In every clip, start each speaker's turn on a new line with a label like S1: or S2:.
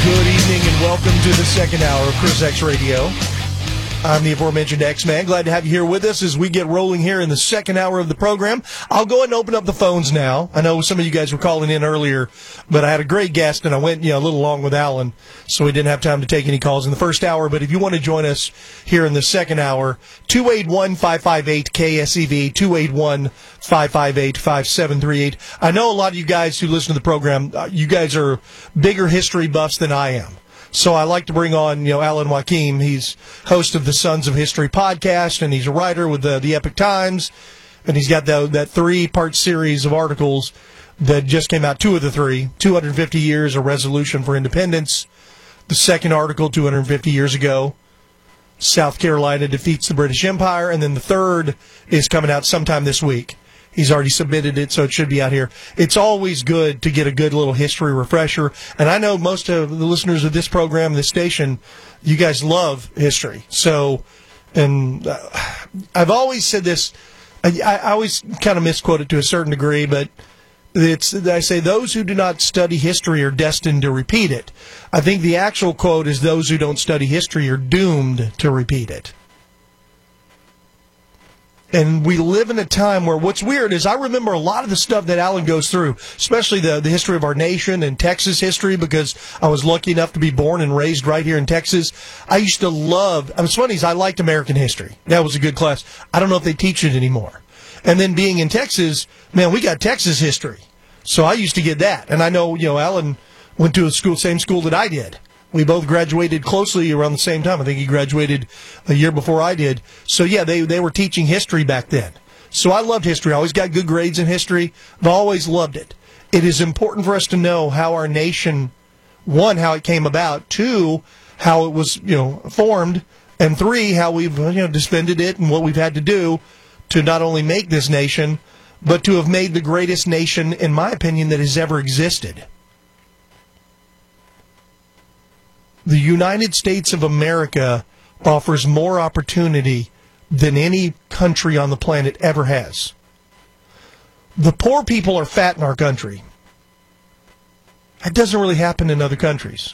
S1: Good evening and welcome to the second hour of Chris X Radio. I'm the aforementioned X-Man. Glad to have you here with us as we get rolling here in the second hour of the program. I'll go ahead and open up the phones now. I know some of you guys were calling in earlier, but I had a great guest and I went a little long with Alan, so we didn't have time to take any calls in the first hour. But if you want to join us here in the second hour, 281-558-KSEV, 281-558-5738. I know a lot of you guys who listen to the program, you guys are bigger history buffs than I am. So I like to bring on, Alan Joaquim. He's host of the Sons of History podcast, and he's a writer with the Epic Times, and he's got that three-part series of articles that just came out, two of the three, 250 Years, A Resolution for Independence. The second article, 250 years ago, South Carolina defeats the British Empire, and then the third is coming out sometime this week. He's already submitted it, so it should be out here. It's always good to get a good little history refresher. And I know most of the listeners of this program, this station, you guys love history. So, and I've always said this, I always kind of misquote it to a certain degree, but I say those who do not study history are destined to repeat it. I think the actual quote is those who don't study history are doomed to repeat it. And we live in a time where what's weird is I remember a lot of the stuff that Alan goes through, especially the history of our nation and Texas history, because I was lucky enough to be born and raised right here in Texas. I used to love, what's funny is I liked American history. That was a good class. I don't know if they teach it anymore. And then being in Texas, man, we got Texas history. So I used to get that. And I know, Alan went to same school that I did. We both graduated closely around the same time. I think he graduated a year before I did. So, yeah, they were teaching history back then. So I loved history. I always got good grades in history. I've always loved it. It is important for us to know how our nation, one, how it came about, two, how it was, formed, and three, how we've, defended it and what we've had to do to not only make this nation, but to have made the greatest nation, in my opinion, that has ever existed. The United States of America offers more opportunity than any country on the planet ever has. The poor people are fat in our country. That doesn't really happen in other countries.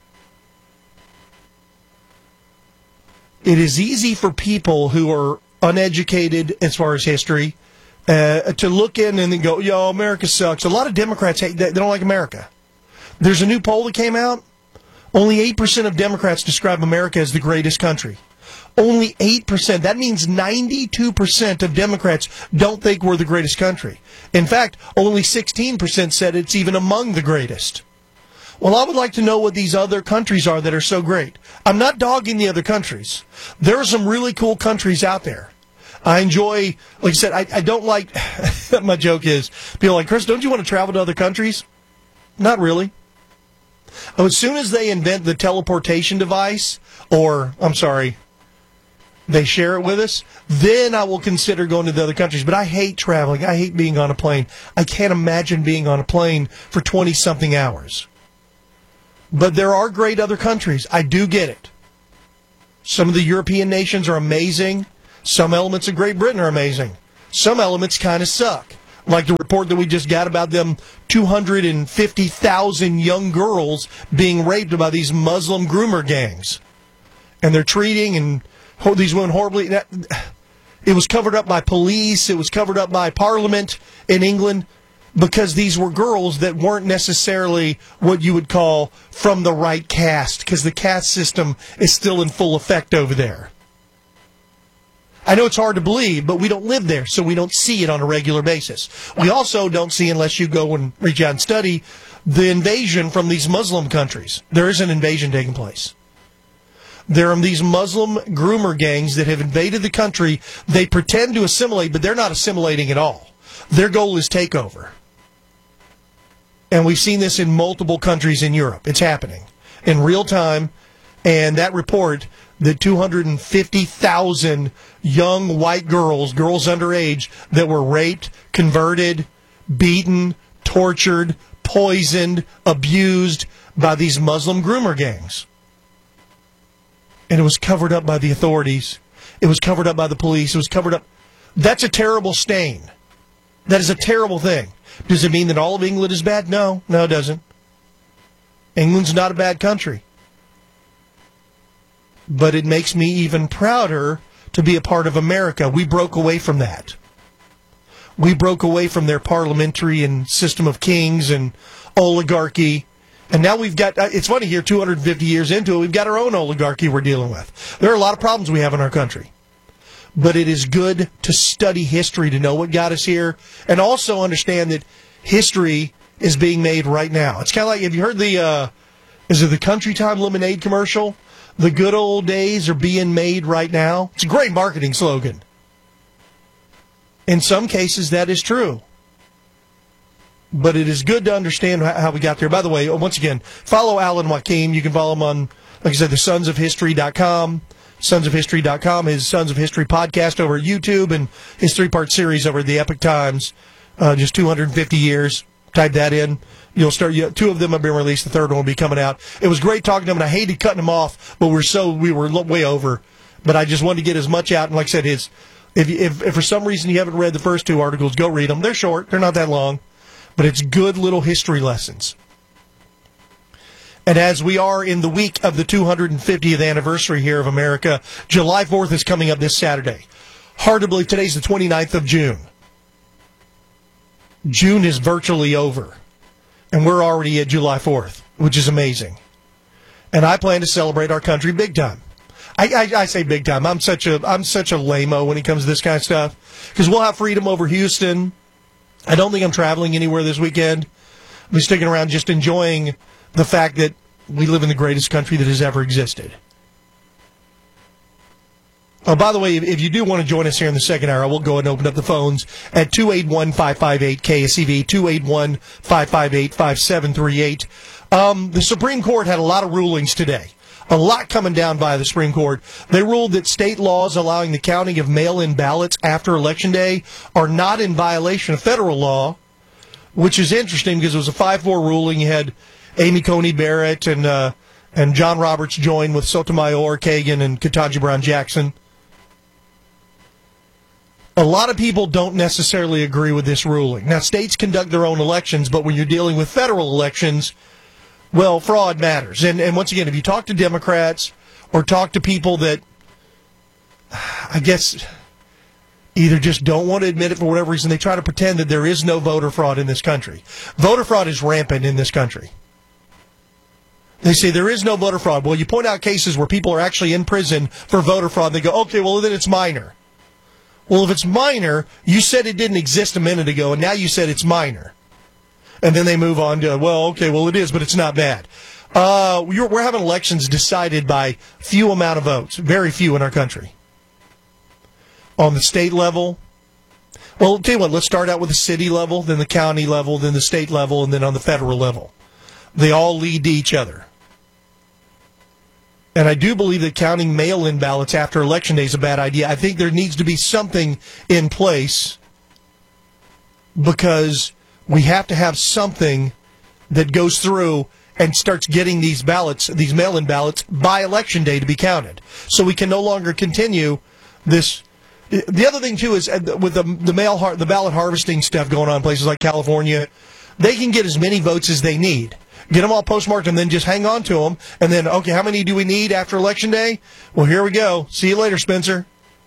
S1: It is easy for people who are uneducated as far as history to look in and then go, America sucks. A lot of Democrats they don't like America. There's a new poll that came out. Only 8% of Democrats describe America as the greatest country. Only 8%. That means 92% of Democrats don't think we're the greatest country. In fact, only 16% said it's even among the greatest. Well, I would like to know what these other countries are that are so great. I'm not dogging the other countries. There are some really cool countries out there. I enjoy, like I said, I don't like, my joke is, people are like, Chris, don't you want to travel to other countries? Not really. As soon as they invent the teleportation device, or, they share it with us, then I will consider going to the other countries. But I hate traveling. I hate being on a plane. I can't imagine being on a plane for 20-something hours. But there are great other countries. I do get it. Some of the European nations are amazing. Some elements of Great Britain are amazing. Some elements kind of suck. Like the report that we just got about them 250,000 young girls being raped by these Muslim groomer gangs. And they're treating and these women horribly. It was covered up by police. It was covered up by Parliament in England because these were girls that weren't necessarily what you would call from the right caste, because the caste system is still in full effect over there. I know it's hard to believe, but we don't live there, so we don't see it on a regular basis. We also don't see, unless you go and reach out and study, the invasion from these Muslim countries. There is an invasion taking place. There are these Muslim groomer gangs that have invaded the country. They pretend to assimilate, but they're not assimilating at all. Their goal is takeover. And we've seen this in multiple countries in Europe. It's happening in real time. And that report, that 250,000 young white girls underage, that were raped, converted, beaten, tortured, poisoned, abused by these Muslim groomer gangs. And it was covered up by the authorities. It was covered up by the police. It was covered up. That's a terrible stain. That is a terrible thing. Does it mean that all of England is bad? No, it doesn't. England's not a bad country. But it makes me even prouder to be a part of America. We broke away from that. We broke away from their parliamentary and system of kings and oligarchy. And now we've got, it's funny here, 250 years into it, we've got our own oligarchy we're dealing with. There are a lot of problems we have in our country. But it is good to study history to know what got us here and also understand that history is being made right now. It's kind of like, have you heard is it the Country Time Lemonade commercial? The good old days are being made right now. It's a great marketing slogan. In some cases, that is true. But it is good to understand how we got there. By the way, once again, follow Alan Joaquin. You can follow him on, like I said, the sonsofhistory.com. Sonsofhistory.com, his Sons of History podcast over at YouTube, and his 3-part series over at the Epic Times, just 250 years. Type that in. You'll start. 2 of them have been released. The 3rd one will be coming out. It was great talking to him, and I hated cutting him off, but we were way over. But I just wanted to get as much out. And like I said, if for some reason you haven't read the first 2 articles, go read them. They're short. They're not that long. But it's good little history lessons. And as we are in the week of the 250th anniversary here of America, July 4th is coming up this Saturday. Hard to believe today's the 29th of June. June is virtually over. And we're already at July 4th, which is amazing. And I plan to celebrate our country big time. I say big time. I'm such a lame-o when it comes to this kind of stuff. Because we'll have freedom over Houston. I don't think I'm traveling anywhere this weekend. I'll be sticking around just enjoying the fact that we live in the greatest country that has ever existed. Oh, by the way, if you do want to join us here in the second hour, we'll go ahead and open up the phones at 281-558-KSEV, 281-558-5738. The Supreme Court had a lot of rulings today. A lot coming down by the Supreme Court. They ruled that state laws allowing the counting of mail-in ballots after Election Day are not in violation of federal law, which is interesting because it was a 5-4 ruling. You had Amy Coney Barrett and John Roberts join with Sotomayor, Kagan, and Ketanji Brown Jackson. A lot of people don't necessarily agree with this ruling. Now, states conduct their own elections, but when you're dealing with federal elections, well, fraud matters. And once again, if you talk to Democrats or talk to people that, I guess, either just don't want to admit it for whatever reason, they try to pretend that there is no voter fraud in this country. Voter fraud is rampant in this country. They say there is no voter fraud. Well, you point out cases where people are actually in prison for voter fraud. They go, okay, well, then it's minor. Well, if it's minor, you said it didn't exist a minute ago, and now you said it's minor. And then they move on to, well, okay, well, it is, but it's not bad. We're having elections decided by few amount of votes, very few in our country. On the state level, well, I'll tell you what, let's start out with the city level, then the county level, then the state level, and then on the federal level. They all lead to each other. And I do believe that counting mail-in ballots after Election Day is a bad idea. I think there needs to be something in place because we have to have something that goes through and starts getting these ballots, these mail-in ballots, by Election Day to be counted. So we can no longer continue this. The other thing, too, is with the ballot harvesting stuff going on in places like California, they can get as many votes as they need. Get them all postmarked and then just hang on to them. And then, okay, how many do we need after Election Day? Well, here we go. See you later, Spencer.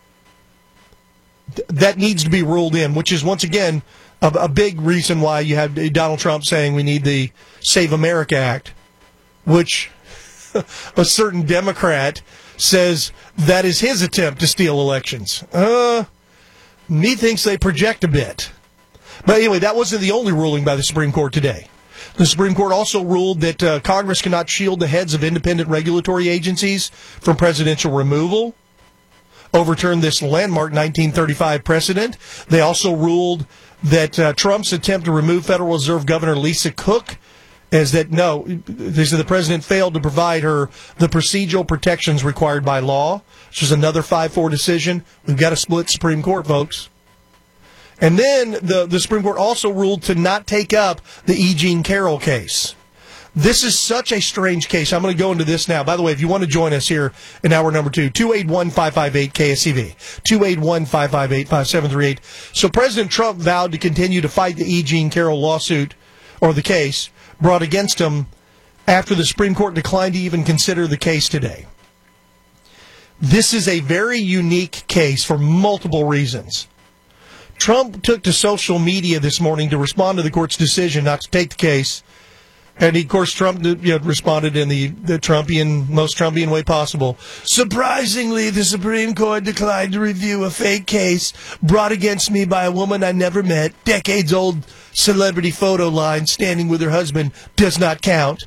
S1: That needs to be ruled in, which is, once again, a big reason why you have Donald Trump saying we need the Save America Act, which a certain Democrat says that is his attempt to steal elections. Methinks they project a bit. But anyway, that wasn't the only ruling by the Supreme Court today. The Supreme Court also ruled that Congress cannot shield the heads of independent regulatory agencies from presidential removal, overturned this landmark 1935 precedent. They also ruled that Trump's attempt to remove Federal Reserve Governor Lisa Cook they said the president failed to provide her the procedural protections required by law. This was another 5-4 decision. We've got a split Supreme Court, folks. And then the Supreme Court also ruled to not take up the E. Jean Carroll case. This is such a strange case. I'm going to go into this now. By the way, if you want to join us here in hour number 2, 281-558-KSEV, 281-558-5738. So President Trump vowed to continue to fight the E. Jean Carroll lawsuit, or the case, brought against him after the Supreme Court declined to even consider the case today. This is a very unique case for multiple reasons. Trump took to social media this morning to respond to the court's decision not to take the case. And, of course, Trump responded in the Trumpian, most Trumpian way possible. Surprisingly, the Supreme Court declined to review a fake case brought against me by a woman I never met. Decades-old celebrity photo line standing with her husband does not count.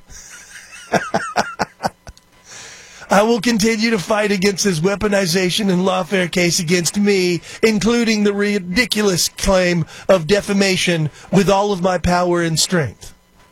S1: I will continue to fight against this weaponization and lawfare case against me, including the ridiculous claim of defamation, with all of my power and strength.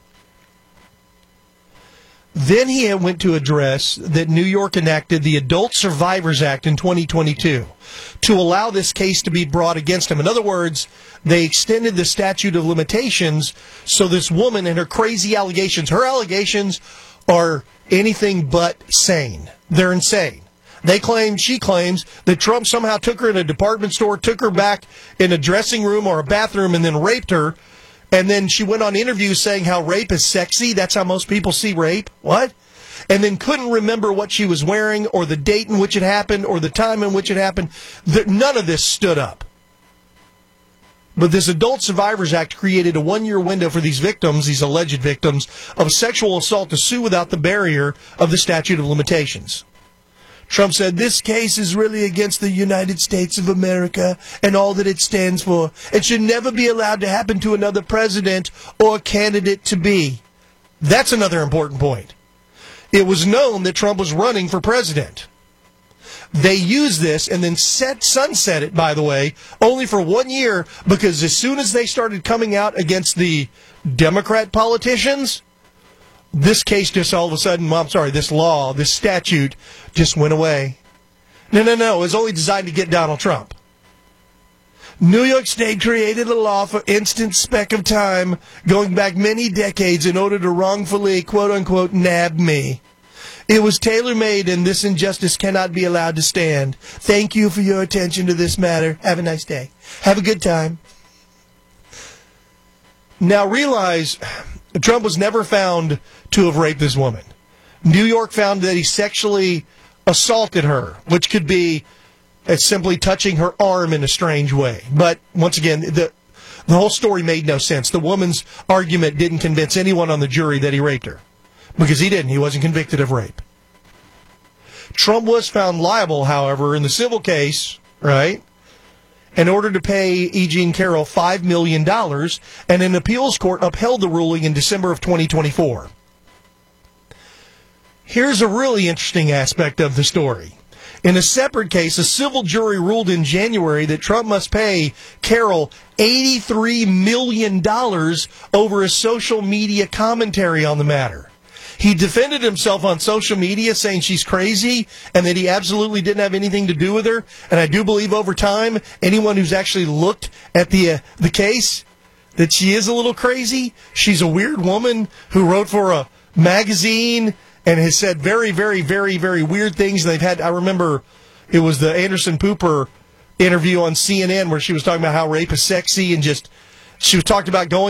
S1: Then he went to address that New York enacted the Adult Survivors Act in 2022 to allow this case to be brought against him. In other words, they extended the statute of limitations so this woman and her crazy allegations, her allegations are anything but sane. They're insane. She claims that Trump somehow took her in a department store, took her back in a dressing room or a bathroom, and then raped her. And then she went on interviews saying how rape is sexy. That's how most people see rape. What? And then couldn't remember what she was wearing or the date in which it happened or the time in which it happened. None of this stood up. But this Adult Survivors Act created a one-year window for these victims, these alleged victims, of sexual assault to sue without the barrier of the statute of limitations. Trump said, this case is really against the United States of America and all that it stands for. It should never be allowed to happen to another president or candidate to be. That's another important point. It was known that Trump was running for president. They used this and then sunset it, by the way, only for 1 year, because as soon as they started coming out against the Democrat politicians, this case just all of a sudden, this law, this statute just went away. No. It was only designed to get Donald Trump. New York State created a law for instant speck of time going back many decades in order to wrongfully, quote-unquote, nab me. It was tailor-made, and this injustice cannot be allowed to stand. Thank you for your attention to this matter. Have a nice day. Have a good time. Now realize, Trump was never found to have raped this woman. New York found that he sexually assaulted her, which could be as simply touching her arm in a strange way. But once again, the whole story made no sense. The woman's argument didn't convince anyone on the jury that he raped her. Because he didn't. He wasn't convicted of rape. Trump was found liable, however, in the civil case, right, in order to pay E. Jean Carroll $5 million, and an appeals court upheld the ruling in December of 2024. Here's a really interesting aspect of the story. In a separate case, a civil jury ruled in January that Trump must pay Carroll $83 million over a social media commentary on the matter. He defended himself on social media, saying she's crazy and that he absolutely didn't have anything to do with her. And I do believe over time, anyone who's actually looked at the case, that she is a little crazy. She's a weird woman who wrote for a magazine and has said very, very, very, very weird things. They've had, I remember it was the Anderson Pooper interview on CNN where she was talking about how rape is sexy and just, she was talked about going